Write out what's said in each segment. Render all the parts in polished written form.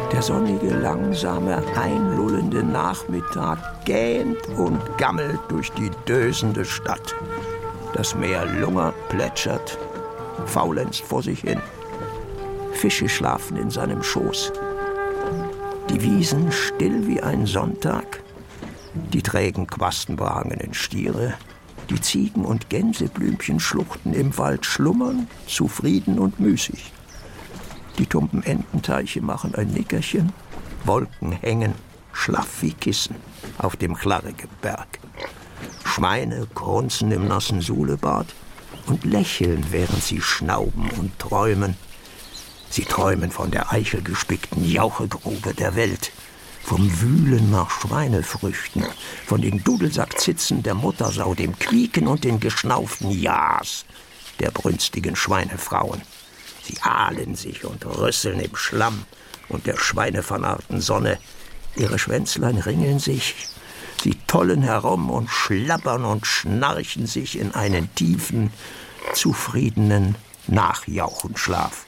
Der sonnige, langsame, einlullende Nachmittag gähnt und gammelt durch die dösende Stadt. Das Meer lungert, plätschert, faulenzt vor sich hin. Fische schlafen in seinem Schoß. Die Wiesen still wie ein Sonntag. Die trägen quastenbehangenen Stiere. Die Ziegen- und Gänseblümchenschluchten im Wald schlummern, zufrieden und müßig. Die tumpen Ententeiche machen ein Nickerchen. Wolken hängen, schlaff wie Kissen, auf dem Klarrige Berg. Schweine grunzen im nassen Suhlebad und lächeln, während sie schnauben und träumen. Sie träumen von der eichelgespickten Jauchegrube der Welt, vom Wühlen nach Schweinefrüchten, von den Dudelsackzitzen der Muttersau, dem Quieken und den geschnauften Ja's der brünstigen Schweinefrauen. Sie ahlen sich und rüsseln im Schlamm und der schweinevernarrten Sonne. Ihre Schwänzlein ringeln sich, sie tollen herum und schlappern und schnarchen sich in einen tiefen, zufriedenen Nachjauchenschlaf.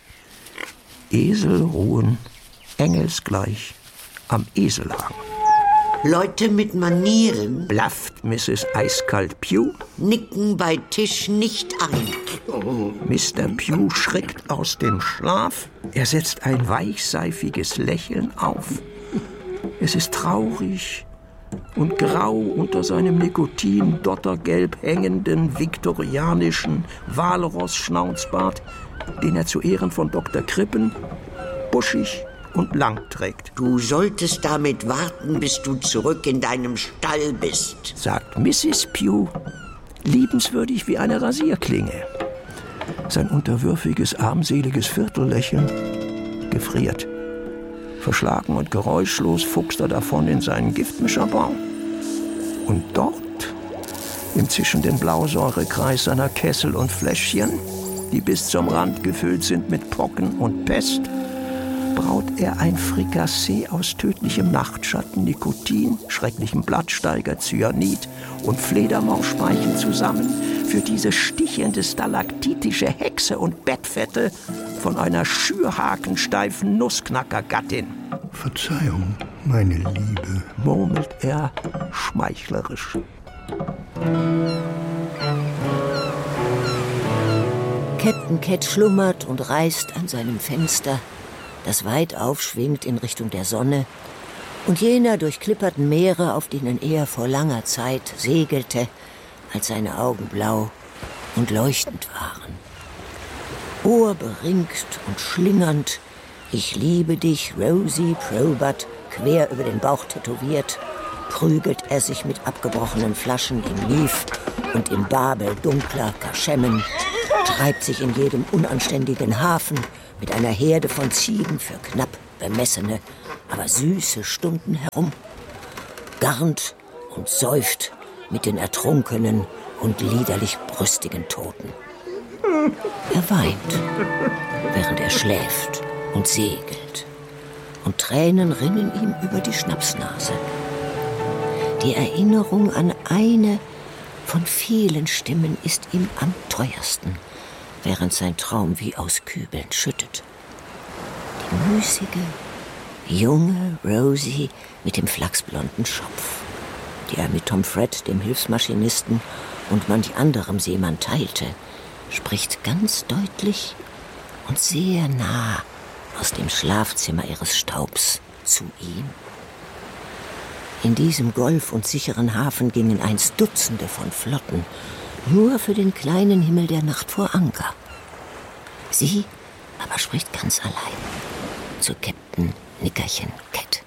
Esel ruhen engelsgleich am Eselhang. Leute mit Manieren, Blafft Mrs. Eiskalt Pugh. nicken bei Tisch nicht ein. Mr. Pugh schrickt aus dem Schlaf. Er setzt ein weichseifiges Lächeln auf. Es ist traurig und grau unter seinem Nikotin-dottergelb hängenden viktorianischen Walross-Schnauzbart, den er zu Ehren von Dr. Krippen buschig und lang trägt. Du solltest damit warten, bis du zurück in deinem Stall bist, Sagt Mrs. Pugh, liebenswürdig wie eine Rasierklinge. Sein unterwürfiges, armseliges Viertellächeln gefriert. Verschlagen und geräuschlos fuchst er davon in seinen Giftmischerbaum. Und dort, im zischenden Blausäurekreis seiner Kessel und Fläschchen, die bis zum Rand gefüllt sind mit Pocken und Pest, braut er ein Frikassee aus tödlichem Nachtschatten, Nikotin, schrecklichem Blattsteiger, Cyanid und Fledermausspeichen zusammen für diese stichende stalaktitische Hexe und Bettfette von einer schürhakensteifen Nussknackergattin. Verzeihung, meine Liebe, Murmelt er schmeichlerisch. Captain Cat schlummert und reißt an seinem Fenster, das weit aufschwingt in Richtung der Sonne, und jener durchklipperten Meere, auf denen er vor langer Zeit segelte, als seine Augen blau und leuchtend waren. Ohrberingt und schlingernd, ich liebe dich, Rosie Probert, quer über den Bauch tätowiert, prügelt er sich mit abgebrochenen Flaschen im Lief und im Babel dunkler Kaschemmen, treibt sich in jedem unanständigen Hafen mit einer Herde von Ziegen für knapp bemessene, aber süße Stunden herum, garnt und säuft mit den ertrunkenen und liederlich brüstigen Toten. Er weint, während er schläft und segelt, und Tränen rinnen ihm über die Schnapsnase. Die Erinnerung an eine von vielen Stimmen ist ihm am teuersten, während sein Traum wie aus Kübeln schüttet. Die müßige, junge Rosie mit dem flachsblonden Schopf, die er mit Tom Fred, dem Hilfsmaschinisten, und manch anderem Seemann teilte, spricht ganz deutlich und sehr nah aus dem Schlafzimmer ihres Staubs zu ihm. In diesem Golf und sicheren Hafen gingen einst Dutzende von Flotten, nur für den kleinen Himmel der Nacht vor Anker. Sie aber spricht ganz allein zu Captain Nickerchen Cat.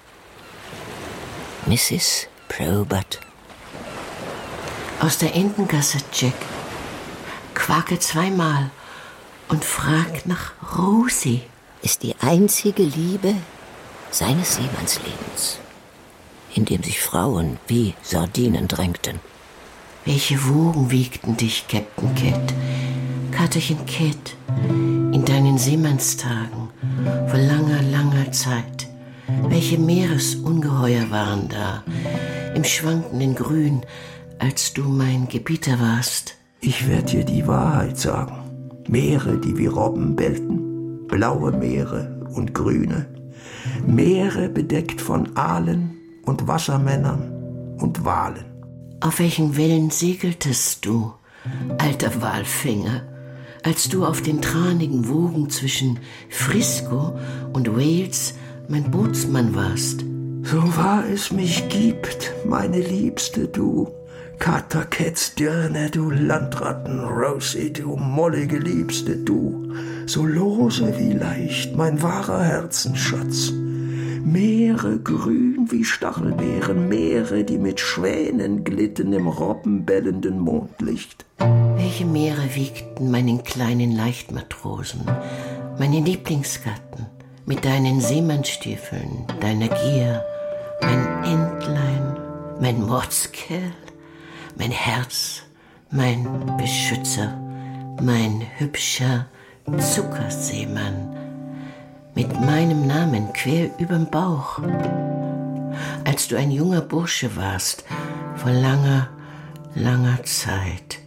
Mrs. Probert. Aus der Entengasse, Jack. Quake zweimal und frag nach Rosie. Ist die einzige Liebe seines Seemannslebens, in dem sich Frauen wie Sardinen drängten. Welche Wogen wiegten dich, Captain Cat, Katerchen Cat, in deinen Seemannstagen vor langer, langer Zeit? Welche Meeresungeheuer waren da, im schwankenden Grün, als du mein Gebieter warst? Ich werd dir die Wahrheit sagen. Meere, die wie Robben bellten, blaue Meere und grüne, Meere bedeckt von Aalen und Wassermännern und Walen. Auf welchen Wellen segeltest du, alter Walfänger, als du auf den tranigen Wogen zwischen Frisco und Wales mein Bootsmann warst? So wahr es mich gibt, meine Liebste, du Katerkettsdirne, du Landratten, Rosie, du mollige Liebste, du, so lose wie leicht, mein wahrer Herzensschatz. Meere grün wie Stachelbeeren, Meere, die mit Schwänen glitten im robbenbellenden Mondlicht. Welche Meere wiegten meinen kleinen Leichtmatrosen, meine Lieblingsgatten, mit deinen Seemannsstiefeln, deiner Gier, mein Entlein, mein Mordskerl, mein Herz, mein Beschützer, mein hübscher Zuckerseemann, mit meinem Namen quer überm Bauch. Als du ein junger Bursche warst, vor langer, langer Zeit.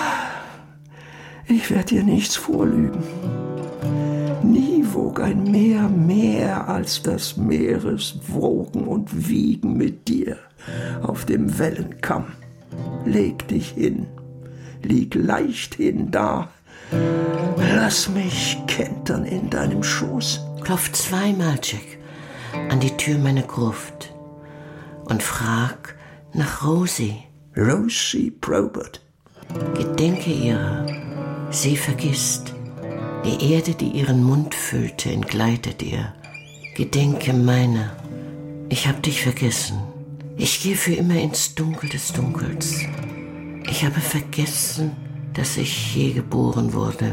Ich werd dir nichts vorlügen. Nie wog ein Meer mehr als das Meereswogen und Wiegen mit dir auf dem Wellenkamm. Leg dich hin, lieg leicht hin da, lass mich kentern in deinem Schoß. Klopf zweimal, Jack, an die Tür meiner Gruft und frag nach Rosie. Rosie Probert. Gedenke ihrer, sie vergisst. Die Erde, die ihren Mund füllte, entgleitet ihr. Gedenke meiner, ich hab dich vergessen. Ich gehe für immer ins Dunkel des Dunkels. Ich habe vergessen, dass ich je geboren wurde.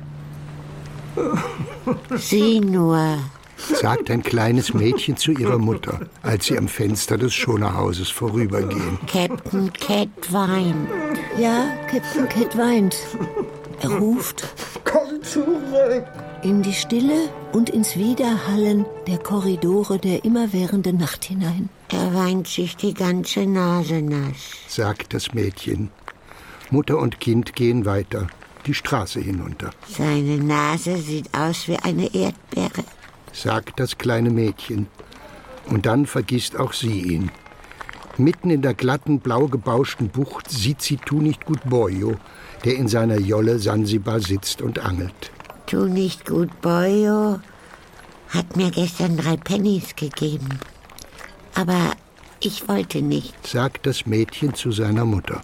Sieh nur, sagt ein kleines Mädchen zu ihrer Mutter, als sie am Fenster des Schonerhauses vorübergehen. Captain Cat weint. Ja, Captain Cat weint. Er ruft: Komm zurück! In die Stille und ins Widerhallen der Korridore der immerwährenden Nacht hinein. Er weint sich die ganze Nase nass, sagt das Mädchen. Mutter und Kind gehen weiter, die Straße hinunter. Seine Nase sieht aus wie eine Erdbeere, sagt das kleine Mädchen. Und dann vergisst auch sie ihn. Mitten in der glatten, blau gebauschten Bucht sieht sie Tunichtgut Boyo, der in seiner Jolle Sansibar sitzt und angelt. Tunichtgut Boyo hat mir gestern 3 Pennies gegeben. Aber ich wollte nicht, sagt das Mädchen zu seiner Mutter.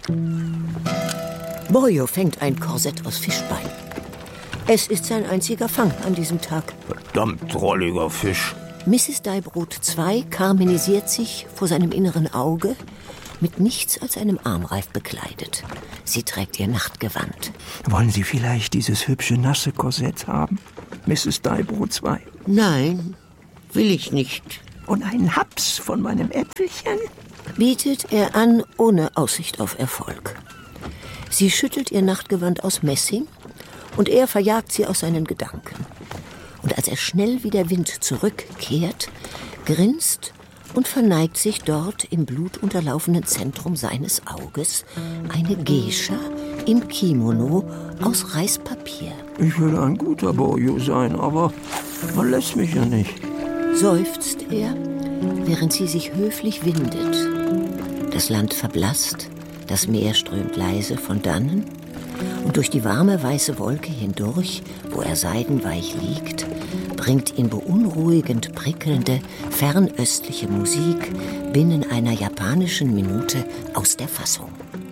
Boyo fängt ein Korsett aus Fischbein. Es ist sein einziger Fang an diesem Tag. Verdammt drolliger Fisch. Mrs. Deibrot II karmenisiert sich vor seinem inneren Auge, mit nichts als einem Armreif bekleidet. Sie trägt ihr Nachtgewand. Wollen Sie vielleicht dieses hübsche nasse Korsett haben, Mrs. Deibrot II? Nein, will ich nicht. Und einen Haps von meinem Äpfelchen? Bietet er an, ohne Aussicht auf Erfolg. Sie schüttelt ihr Nachtgewand aus Messing und er verjagt sie aus seinen Gedanken. Und als er schnell wie der Wind zurückkehrt, grinst und verneigt sich dort im blutunterlaufenen Zentrum seines Auges eine Geisha im Kimono aus Reispapier. Ich will ein guter Boyo sein, aber man lässt mich ja nicht. Seufzt er, während sie sich höflich windet. Das Land verblasst, das Meer strömt leise von dannen und durch die warme weiße Wolke hindurch, wo er seidenweich liegt, bringt ihn beunruhigend prickelnde, fernöstliche Musik binnen einer japanischen Minute aus der Fassung.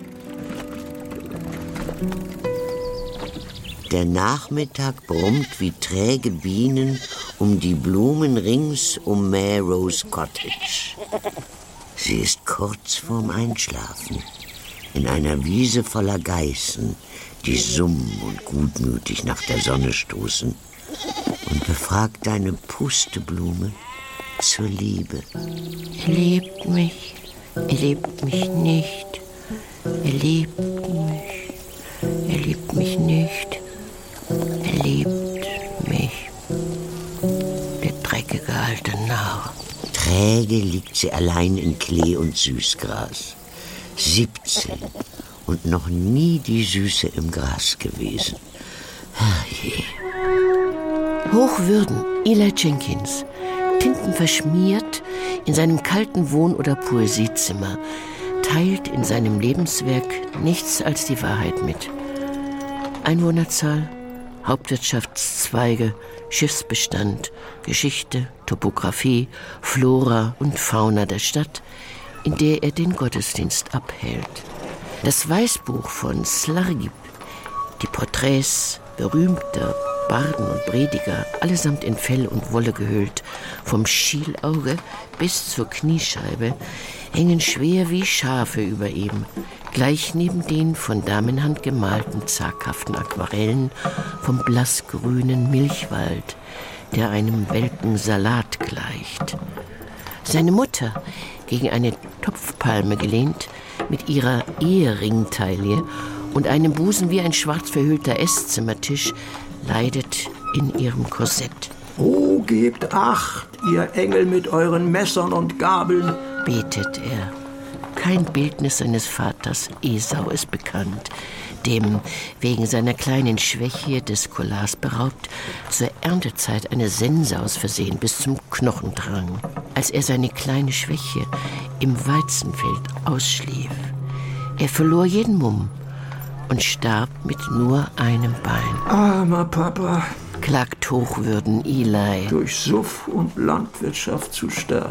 Der Nachmittag brummt wie träge Bienen um die Blumen rings um Melrose Cottage. Sie ist kurz vorm Einschlafen, in einer Wiese voller Geißen, die summen und gutmütig nach der Sonne stoßen, und befragt eine Pusteblume zur Liebe. Er liebt mich nicht, er liebt mich, er liebt mich nicht, er liebt mich. Der dreckige alte Narr. Träge liegt sie allein in Klee und Süßgras. 17 und noch nie die Süße im Gras gewesen. Herrje. Hochwürden, Eli Jenkins, Tintenverschmiert in seinem kalten Wohn- oder Poesiezimmer, teilt in seinem Lebenswerk nichts als die Wahrheit mit. Einwohnerzahl, Hauptwirtschaftszweige, Schiffsbestand, Geschichte, Topographie, Flora und Fauna der Stadt, in der er den Gottesdienst abhält. Das Weißbuch von Slargib, die Porträts berühmter Barden und Prediger, allesamt in Fell und Wolle gehüllt, vom Schielauge bis zur Kniescheibe, hängen schwer wie Schafe über ihm, gleich neben den von Damenhand gemalten zaghaften Aquarellen vom blassgrünen Milchwald, der einem welken Salat gleicht. Seine Mutter, gegen eine Topfpalme gelehnt, mit ihrer Eheringtaille und einem Busen wie ein schwarz verhüllter Esszimmertisch, leidet in ihrem Korsett. Oh, gebt Acht, ihr Engel mit euren Messern und Gabeln, betet er. Kein Bildnis seines Vaters Esau ist bekannt, dem, wegen seiner kleinen Schwäche des Collars beraubt, zur Erntezeit eine Sense aus Versehen bis zum Knochen drang, als er seine kleine Schwäche im Weizenfeld ausschlief. Er verlor jeden Mumm und starb mit nur einem Bein. Armer Papa, klagt Hochwürden Eli. Durch Suff und Landwirtschaft zu sterben.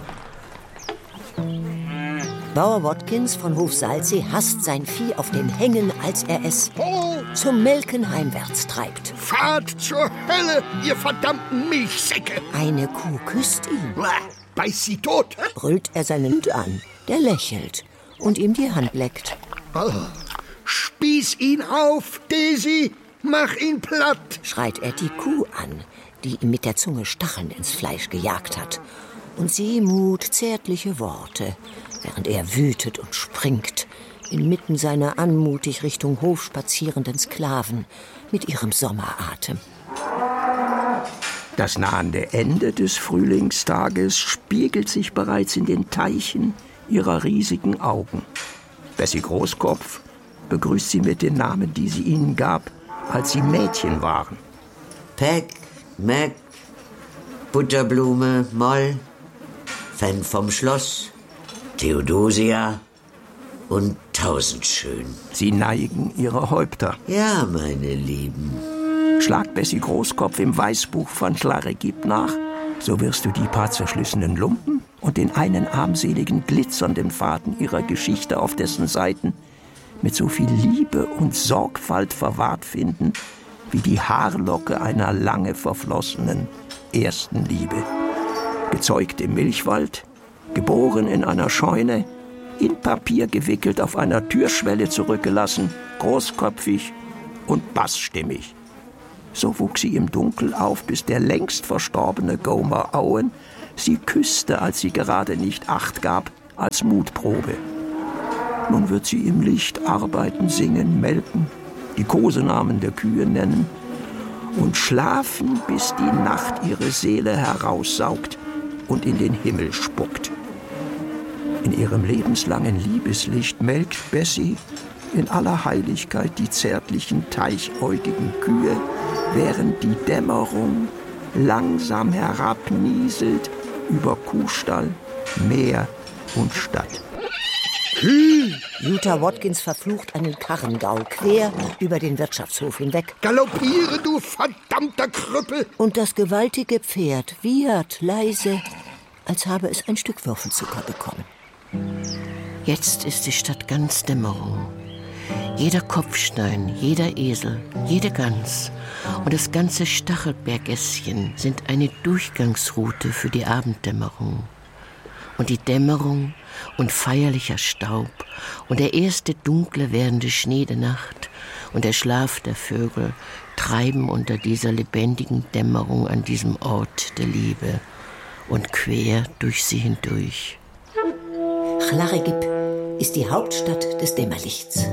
Bauer Watkins von Hof Salzsee hasst sein Vieh auf den Hängen, als er es zum Melken heimwärts treibt. Fahrt zur Hölle, ihr verdammten Milchsäcke! Eine Kuh küsst ihn. Beiß sie tot! Brüllt er seinen Hund an, der lächelt und ihm die Hand leckt. Oh, spieß ihn auf, Daisy! Mach ihn platt! Schreit er die Kuh an, die ihm mit der Zunge Stacheln ins Fleisch gejagt hat. Und sie mut zärtliche Worte, während er wütet und springt, inmitten seiner anmutig Richtung Hof spazierenden Sklaven mit ihrem Sommeratem. Das nahende Ende des Frühlingstages spiegelt sich bereits in den Teichen ihrer riesigen Augen. Bessie Großkopf begrüßt sie mit den Namen, die sie ihnen gab, als sie Mädchen waren. Peck, Mac, Butterblume, Moll, Fan vom Schloss, Theodosia und Tausendschön. Sie neigen ihre Häupter. Ja, meine Lieben. Schlag Bessie Großkopf im Weißbuch von Slargib nach, so wirst du die paar zerschlissenen Lumpen und den einen armseligen, glitzernden Faden ihrer Geschichte auf dessen Seiten mit so viel Liebe und Sorgfalt verwahrt finden, wie die Haarlocke einer lange verflossenen ersten Liebe. Gezeugt im Milchwald, geboren in einer Scheune, in Papier gewickelt auf einer Türschwelle zurückgelassen, großköpfig und bassstimmig. So wuchs sie im Dunkel auf, bis der längst verstorbene Gomer Owen sie küsste, als sie gerade nicht Acht gab, als Mutprobe. Nun wird sie im Licht arbeiten, singen, melken, die Kosenamen der Kühe nennen und schlafen, bis die Nacht ihre Seele heraussaugt und in den Himmel spuckt. In ihrem lebenslangen Liebeslicht melkt Bessie in aller Heiligkeit die zärtlichen, teichäugigen Kühe, während die Dämmerung langsam herabnieselt über Kuhstall, Meer und Stadt. Luther Watkins verflucht einen Karrengau quer über den Wirtschaftshof hinweg. Galoppiere, du verdammter Krüppel! Und das gewaltige Pferd wiehert leise, als habe es ein Stück Würfelzucker bekommen. Jetzt ist die Stadt ganz Dämmerung. Jeder Kopfstein, jeder Esel, jede Gans und das ganze Stachelberggässchen sind eine Durchgangsroute für die Abenddämmerung. Und die Dämmerung und feierlicher Staub und der erste dunkle werdende Schnee der Nacht und der Schlaf der Vögel treiben unter dieser lebendigen Dämmerung an diesem Ort der Liebe und quer durch sie hindurch. Slargib ist die Hauptstadt des Dämmerlichts.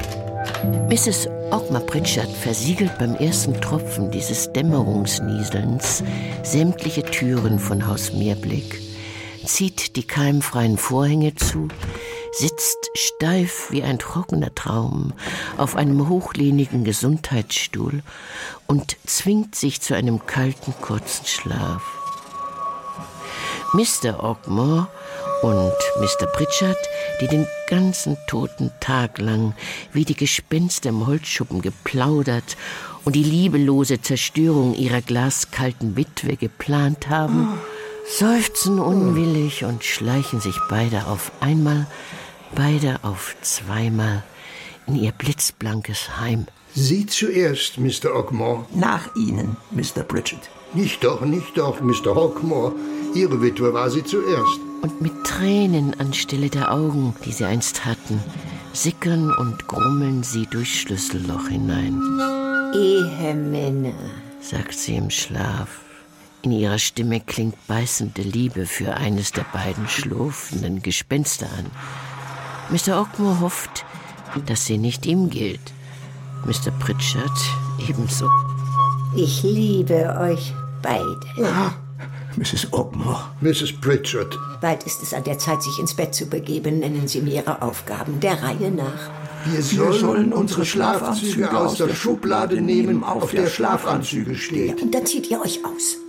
Mrs. Ogmar Pritchard versiegelt beim ersten Tropfen dieses Dämmerungsnieselns sämtliche Türen von Haus Meerblick, zieht die keimfreien Vorhänge zu, sitzt steif wie ein trockener Traum auf einem hochlehnigen Gesundheitsstuhl und zwingt sich zu einem kalten, kurzen Schlaf. Mr. Ogmore und Mr. Pritchard, die den ganzen toten Tag lang wie die Gespenster im Holzschuppen geplaudert und die liebelose Zerstörung ihrer glaskalten Witwe geplant haben, seufzen unwillig und schleichen sich beide auf einmal, beide auf zweimal in ihr blitzblankes Heim. Sie zuerst, Mr. Ogmore. Nach Ihnen, Mr. Pritchard. Nicht doch, Mr. Ogmore. Ihre Witwe war sie zuerst. Und mit Tränen anstelle der Augen, die sie einst hatten, sickern und grummeln sie durchs Schlüsselloch hinein. Ehemänner, sagt sie im Schlaf. In ihrer Stimme klingt beißende Liebe für eines der beiden schlurfenden Gespenster an. Mr. Ogmore hofft, dass sie nicht ihm gilt. Mr. Pritchard ebenso. ich liebe euch beide. Mrs. Ogmore. Mrs. Pritchard. Bald ist es an der Zeit, sich ins Bett zu begeben. Nennen Sie mir Ihre Aufgaben der Reihe nach. Wir sollen unsere Schlafanzüge aus der Schublade nehmen, auf der Schlafanzüge steht. Und dann zieht ihr euch aus.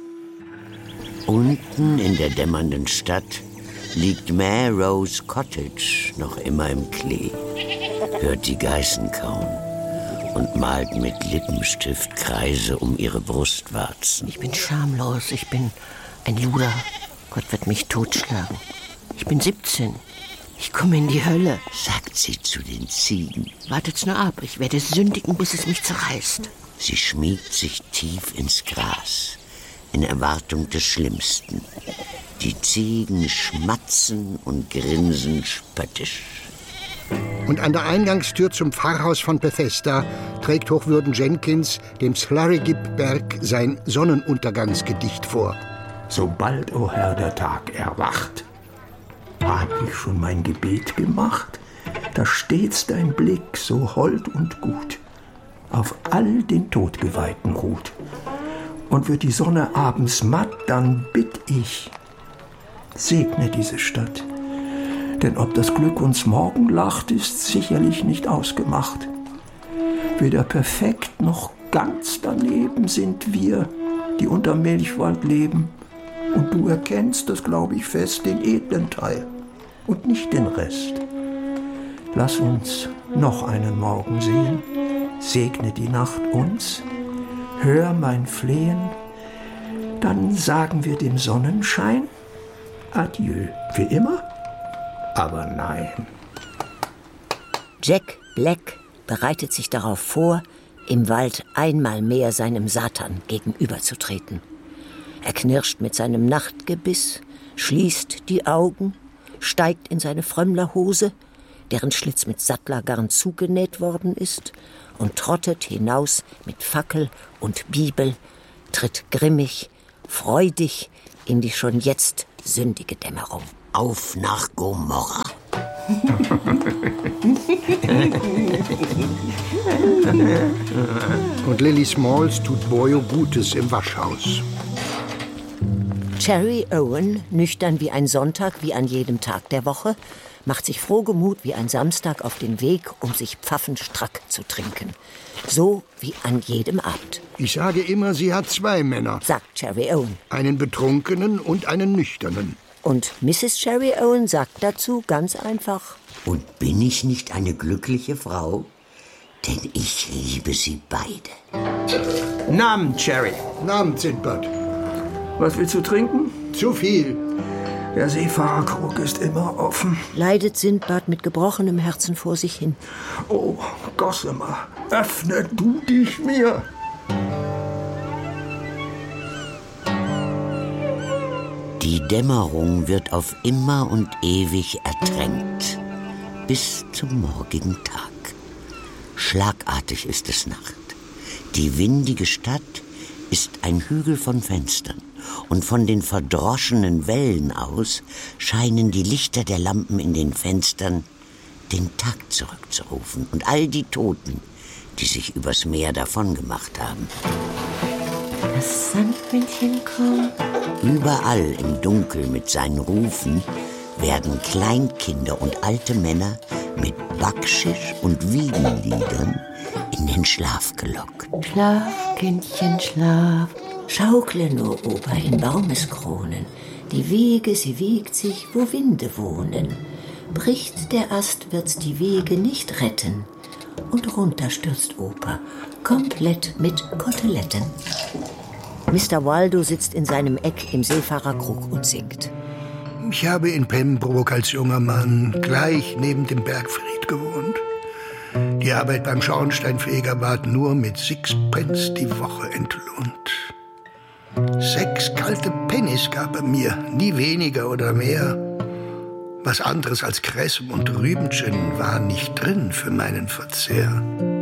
Unten in der dämmernden Stadt liegt Melrose Cottage noch immer im Klee, hört die Geißen kauen und malt mit Lippenstift Kreise um ihre Brustwarzen. Ich bin schamlos, ich bin ein Luder. Gott wird mich totschlagen. Ich bin 17. Ich komme in die Hölle. Sagt sie zu den Ziegen. Wartet's nur ab, ich werde sündigen, bis es mich zerreißt. Sie schmiegt sich tief ins Gras, in Erwartung des Schlimmsten. Die Ziegen schmatzen und grinsen spöttisch. Und an der Eingangstür zum Pfarrhaus von Bethesda trägt Hochwürden Jenkins dem Slurrygib-Berg sein Sonnenuntergangsgedicht vor. Sobald, o Herr, der Tag erwacht, hab ich schon mein Gebet gemacht, da stets dein Blick so hold und gut auf all den Todgeweihten ruht. Und wird die Sonne abends matt, dann bitt ich, segne diese Stadt. Denn ob das Glück uns morgen lacht, ist sicherlich nicht ausgemacht. Weder perfekt noch ganz daneben sind wir, die unter Milchwald leben. Und du erkennst, das glaub ich fest, den edlen Teil und nicht den Rest. Lass uns noch einen Morgen sehen, segne die Nacht uns, hör mein Flehen, dann sagen wir dem Sonnenschein Adieu, für immer, aber nein. Jack Black bereitet sich darauf vor, im Wald einmal mehr seinem Satan gegenüberzutreten. Er knirscht mit seinem Nachtgebiss, schließt die Augen, steigt in seine Frömmlerhose, deren Schlitz mit Sattlergarn zugenäht worden ist, und trottet hinaus mit Fackel und Bibel, tritt grimmig, freudig in die schon jetzt sündige Dämmerung. Auf nach Gomorra. Und Lily Smalls tut Boyo Gutes im Waschhaus. Cherry Owen, nüchtern wie ein Sonntag, wie an jedem Tag der Woche, macht sich frohgemut wie ein Samstag auf den Weg, um sich pfaffenstrack zu trinken. So wie an jedem Abend. Ich sage immer, sie hat 2 Männer. Sagt Cherry Owen. Einen Betrunkenen und einen Nüchternen. Und Mrs. Cherry Owen sagt dazu ganz einfach: Und bin ich nicht eine glückliche Frau? Denn ich liebe sie beide. Namen, Cherry. Namen, Sindbad. Was willst du trinken? Zu viel. Der Seefahrerkrug ist immer offen. Leidet Sindbad mit gebrochenem Herzen vor sich hin. Oh, Gossamer, öffne du dich mir. Die Dämmerung wird auf immer und ewig ertränkt, bis zum morgigen Tag. Schlagartig ist es Nacht. Die windige Stadt ist ein Hügel von Fenstern, und von den verdroschenen Wellen aus scheinen die Lichter der Lampen in den Fenstern den Tag zurückzurufen und all die Toten, die sich übers Meer davongemacht haben. Das Sandmännchen kommt. Überall im Dunkel mit seinen Rufen werden Kleinkinder und alte Männer mit Backschisch und Wiegenliedern in den Schlaf gelockt. Schlaf, Kindchen, schlaf. Schaukle nur, Opa, in Baumeskronen. Die Die Wege, sie wiegt sich, wo Winde wohnen. Bricht der Ast, wird's die Wege nicht retten. Und runter stürzt Opa, komplett mit Koteletten. Mr. Waldo sitzt in seinem Eck im Seefahrerkrug und singt. Ich habe in Pembroke als junger Mann gleich neben dem Bergfried gewohnt. Die Arbeit beim Schornsteinfeger ward nur mit 6 Pence die Woche entlohnt. 6 kalte Pennies gab er mir, nie weniger oder mehr. Was anderes als Kressum und Rübenchen war nicht drin für meinen Verzehr.